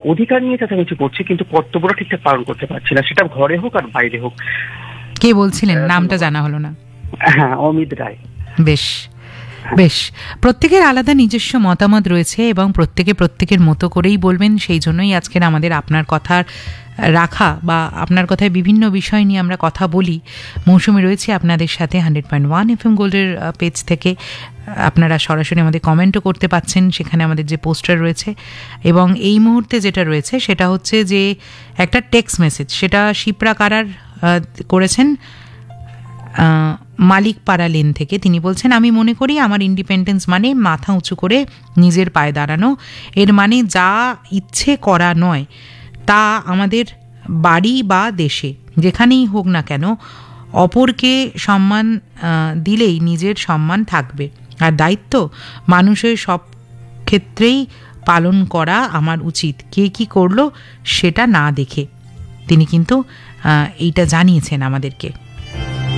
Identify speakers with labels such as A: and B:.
A: অধিকার নিয়ে চেঁচামেচি করছি, কিন্তু কর্তব্যটা ঠিকঠাক পালন করতে পারছি না, সেটা ঘরে হোক আর বাইরে হোক।
B: কে বলছিলেন? নামটা জানা হলো না।
A: হ্যাঁ, অমিত রায়।
B: বেশ বেশ, প্রত্যেকের আলাদা নিজস্ব মতামত রয়েছে এবং প্রত্যেকে প্রত্যেকের মতো করেই বলবেন। সেই জন্যই আজকের আমাদের আপনার কথার রাখা বা আপনার কথায় বিভিন্ন বিষয় নিয়ে আমরা কথা বলি। মৌসুমী রয়েছে আপনাদের সাথে 100.1 FM গোল্ডের পেজ থেকে। আপনারা সরাসরি আমাদের কমেন্টও করতে পাচ্ছেন, সেখানে আমাদের যে পোস্টার রয়েছে। এবং এই মুহূর্তে যেটা রয়েছে সেটা হচ্ছে যে একটা টেক্সট মেসেজ, সেটা শিপ্রা কারার করেছেন মালিকপাড়া লেন থেকে। তিনি বলছেন, আমি মনে করি আমার ইন্ডিপেন্ডেন্স মানে মাথা উঁচু করে নিজের পায়ে দাঁড়ানো। এর মানে যা ইচ্ছে করা নয়, তা আমাদের বাড়ি বা দেশে যেখানেই হোক না কেন অপরকে সম্মান দিলেই নিজের সম্মান থাকবে। আর দায়িত্ব মানুষের সব ক্ষেত্রেই পালন করা আমার উচিত, কে কি করলো সেটা না দেখে। তিনি কিন্তু এইটা জানিয়েছেন আমাদেরকে।